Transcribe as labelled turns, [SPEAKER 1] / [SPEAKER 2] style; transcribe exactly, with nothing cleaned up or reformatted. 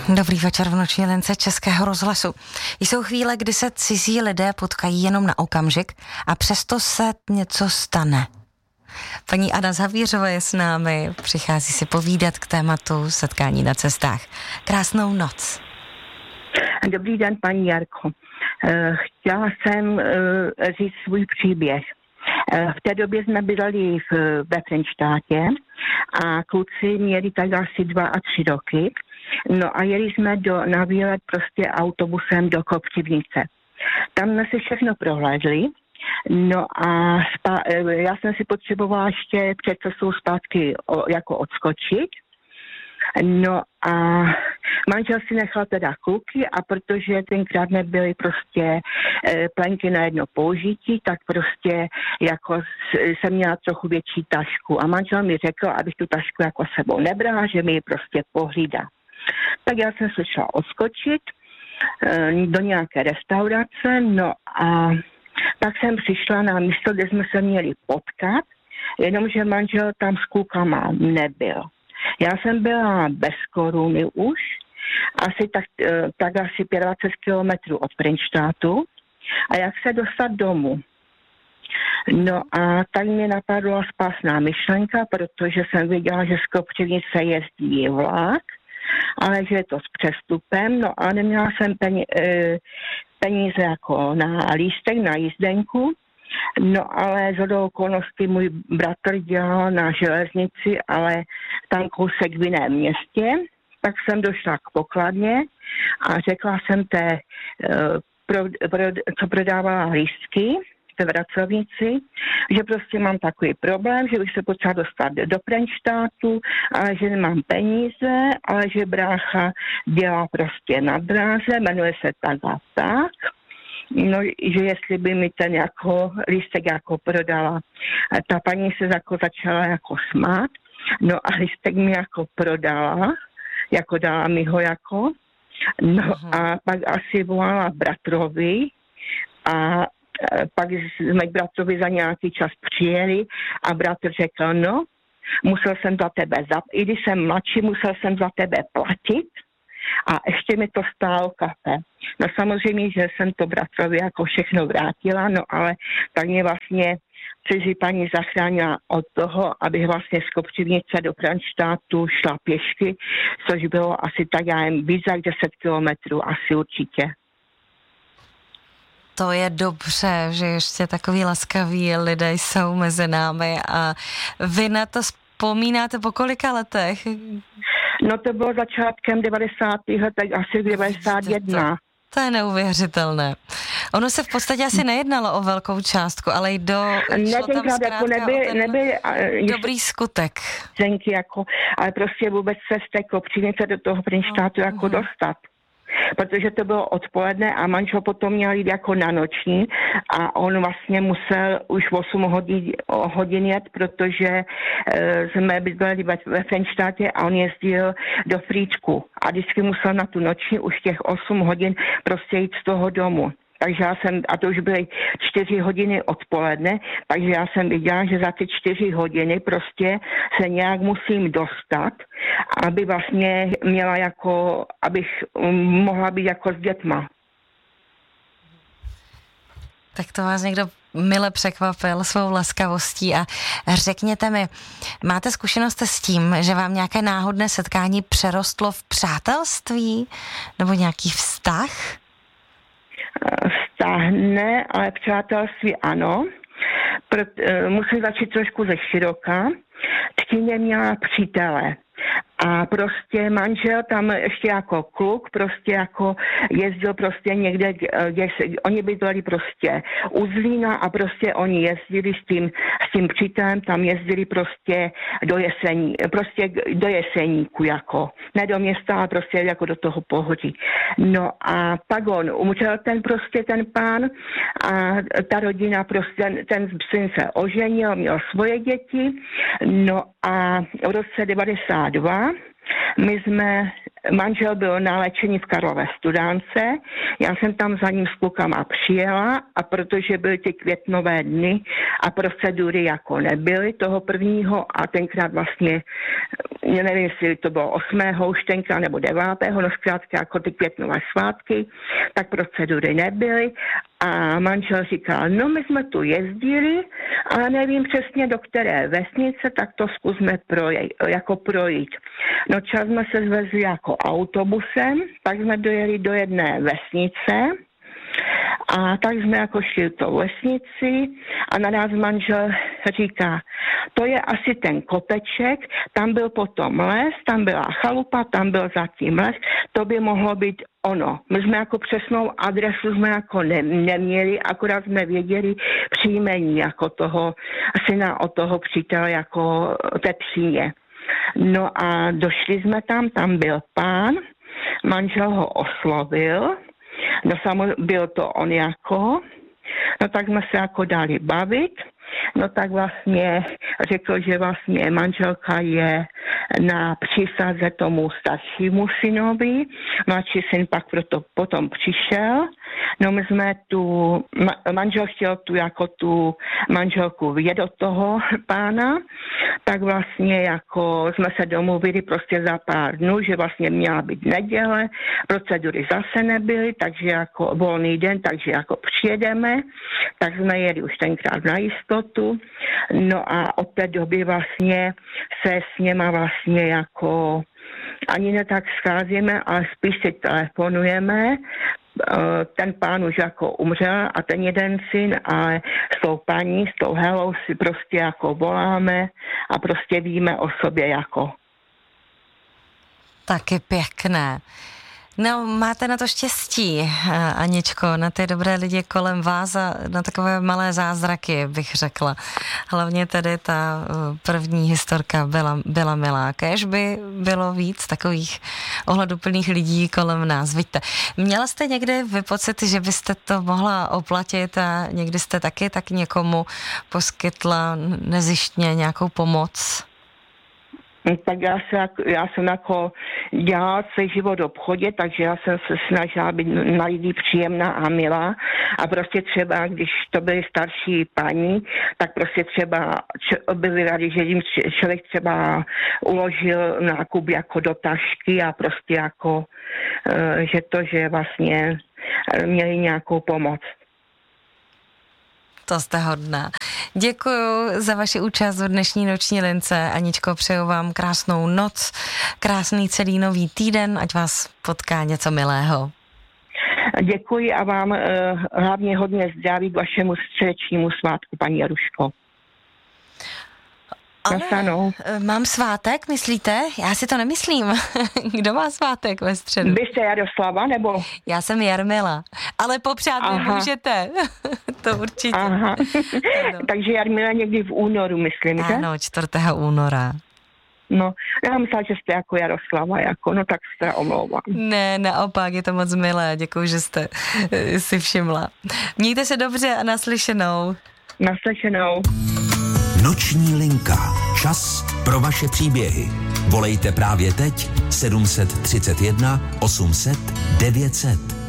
[SPEAKER 1] Dobrý večer v noční lince Českého rozhlasu. Jsou chvíle, kdy se cizí lidé potkají jenom na okamžik a přesto se něco stane. Paní Anna Zavířová je s námi, přichází si povídat k tématu setkání na cestách. Krásnou noc.
[SPEAKER 2] Dobrý den, paní Jarko. Chtěla jsem říct svůj příběh. V té době jsme bydleli ve Frenštátě a kluci měli tak asi dva a tři roky. No a jeli jsme do, na výlet prostě autobusem do Kopřivnice. Tam jsme si všechno prohlédli. No a spa, já jsem si potřebovala ještě před cestou zpátky o, jako odskočit. No a manžel si nechal teda kluky a protože tenkrát nebyly prostě e, plenky na jedno použití, tak prostě jako jsem měla trochu větší tašku a manžel mi řekl, abych tu tašku jako sebou nebrala, že mi ji prostě pohlídá. Tak já jsem se šla odskočit e, do nějaké restaurace, no a tak jsem přišla na místo, kde jsme se měli potkat, jenomže manžel tam s klukama nebyl. Já jsem byla bez koruny už, asi tak, tak asi dvacet pět kilometrů od Frenštátu. A jak se dostat domů? No a tak mě napadla spásná myšlenka, protože jsem viděla, že z Kopřivnice jezdí vlak, ale že je to s přestupem, no a neměla jsem peníze, peníze jako na lístek, na jízdenku. No ale zhodou okolností můj bratr dělal na železnici, ale tam kousek v jiném městě, tak jsem došla k pokladně a řekla jsem té, pro, pro, co prodávala lístky ve Vracovnici, že prostě mám takový problém, že bych se potřeba dostat do Frenštátu, ale že nemám peníze, ale že brácha dělá prostě na dráze, jmenuje se tak a tak. No, že jestli by mi ten jako lístek jako prodala. Ta paní se jako začala jako smát, no a lístek mi jako prodala, jako dala mi ho jako, no uh-huh. A pak asi volala bratrovi a pak jsme k bratrovi za nějaký čas přijeli a bratr řekl, no, musel jsem za tebe, za, i když jsem mladší, musel jsem za tebe platit, a ještě mi to stálo kafe. No samozřejmě, že jsem to bratrovi jako všechno vrátila, no ale tak mě vlastně cizí paní zachránila od toho, abych vlastně z Kopřivnice do Frenštátu šla pěšky, což bylo asi tak, já jen víc jak deset kilometrů, asi určitě.
[SPEAKER 1] To je dobře, že ještě takový laskaví lidé jsou mezi námi a vy na to vzpomínáte po kolika letech?
[SPEAKER 2] No to bylo začátkem devadesátých let, tak asi devadesát jedna.
[SPEAKER 1] To, to je neuvěřitelné. Ono se v podstatě asi nejednalo o velkou částku, ale i do...
[SPEAKER 2] Ne, tenkrát jako neby, neby,
[SPEAKER 1] dobrý skutek.
[SPEAKER 2] Zenky jako, ale prostě vůbec se z té Kopřivnice do toho Frenštátu no, jako uh-huh. dostat. Protože to bylo odpoledne a manžel potom měl jít jako na noční a on vlastně musel už osm hodin, hodin jet, protože e, jsme byli ve, ve Frenštátě a on jezdil do Frýčku a vždycky musel na tu noční už těch osm hodin prostě jít z toho domu. Takže já jsem, a to už byly čtyři hodiny odpoledne, takže já jsem viděla, že za ty čtyři hodiny prostě se nějak musím dostat, aby vlastně měla jako, abych mohla být jako s dětma.
[SPEAKER 1] Tak to vás někdo mile překvapil svou laskavostí a řekněte mi, máte zkušenost s tím, že vám nějaké náhodné setkání přerostlo v přátelství nebo nějaký vztah?
[SPEAKER 2] Vztah ne, ale přátelství ano. Pr- musím začít trošku ze široka. Tchýně měla přítele. A prostě manžel tam ještě jako kluk prostě jako jezdil prostě někde, kde se, oni bydleli prostě u Zlína a prostě oni jezdili s tím, s tím přítelem, tam jezdili prostě do jesení, prostě do Jeseníku jako, ne do města, ale prostě jako do toho pohodí. No a pak on umřel ten prostě ten pán a ta rodina prostě, ten, ten syn se oženil, měl svoje děti, no a v roce devadesát dva my jsme manžel byl na léčení v Karlové Studánce, já jsem tam za ním s klukama přijela a protože byly ty květnové dny a procedury jako nebyly toho prvního a tenkrát vlastně, nevím, jestli to bylo osmého už tenkrát nebo devátého, no zkrátka jako ty květnové svátky, tak procedury nebyly a manžel říkal, no my jsme tu jezdili, ale nevím přesně do které vesnice, tak to zkusme projít, jako projít. No čas jsme se zvezli jako autobusem, tak jsme dojeli do jedné vesnice a tak jsme jako šli tou vesnici a na nás manžel říká, to je asi ten kopeček, tam byl potom les, tam byla chalupa, tam byl zatím les, to by mohlo být ono. My jsme jako přesnou adresu jsme jako ne, neměli, akorát jsme věděli příjmení jako toho syna od toho přítele jako té tříně. No a došli jsme tam, tam byl pán, manžel ho oslovil, no samozřejmě byl to on jako, no tak jsme se jako dali bavit, no tak vlastně řekl, že vlastně manželka je na přísaze tomu staršímu synovi, mladší syn pak proto potom přišel, no my jsme tu, manžel chtěl tu jako tu manželku vidět od toho pána, tak vlastně jako jsme se domluvili prostě za pár dnů, že vlastně měla být neděle, procedury zase nebyly, takže jako volný den, takže jako přijedeme, tak jsme jeli už tenkrát na jistotu, no a od té doby vlastně se s něma vlastně jako ani ne tak scházíme, ale spíš si telefonujeme. Ten pán už jako umřel a ten jeden syn, ale s tou paní, s tou Helou si prostě jako voláme a prostě víme o sobě jako.
[SPEAKER 1] Taky pěkné. No, máte na to štěstí, Aničko, na ty dobré lidi kolem vás a na takové malé zázraky, bych řekla. Hlavně tedy ta první historka byla, byla milá. Kéž by bylo víc takových ohleduplných lidí kolem nás. Víte, měla jste někdy vy pocit, že byste to mohla oplatit a někdy jste taky tak někomu poskytla nezištně nějakou pomoc?
[SPEAKER 2] Tak já, se, já jsem jako dělala celý život v obchodě, takže já jsem se snažila být na lidi příjemná a milá a prostě třeba, když to byly starší paní, tak prostě třeba byli rádi, že jim člověk třeba uložil nákup jako do tašky a prostě jako, že to, že vlastně měli nějakou pomoc.
[SPEAKER 1] To jste hodná. Děkuju za vaši účast v dnešní noční lince. Aničko, přeju vám krásnou noc, krásný celý nový týden, ať vás potká něco milého.
[SPEAKER 2] Děkuji a vám uh, hlavně hodně zdraví k vašemu středečnímu svátku, paní Jaruško.
[SPEAKER 1] Ale mám svátek, myslíte? Já si to nemyslím. Kdo má svátek ve středu?
[SPEAKER 2] Vy jste Jaroslava, nebo?
[SPEAKER 1] Já jsem Jarmila, ale popřát mi můžete. To určitě.
[SPEAKER 2] Aha. Takže Jarmila někdy v únoru, myslím, že?
[SPEAKER 1] Ano, čtvrtého února.
[SPEAKER 2] No, já myslela, že jste jako Jaroslava, jako, no tak se omlouvám.
[SPEAKER 1] Ne, naopak, je to moc milé, děkuji, že jste si všimla. Mějte se dobře a naslyšenou.
[SPEAKER 2] Naslyšenou.
[SPEAKER 3] Noční linka. Čas pro vaše příběhy. Volejte právě teď sedm set třicet jedna osm set devět set.